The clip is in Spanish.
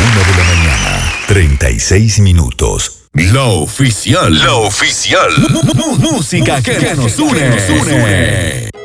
1 de la mañana, 36 minutos. La oficial. La oficial. Música que nos une.